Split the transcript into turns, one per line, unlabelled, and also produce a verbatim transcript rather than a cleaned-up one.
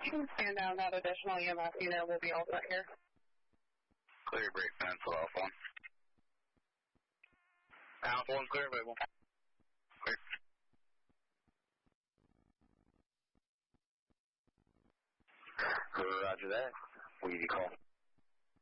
Stand down, that additional E M S unit will be all set here.
Clear break pencil, Alpha one. Alpha one, clear, available. Clear. Roger that. We give you a call.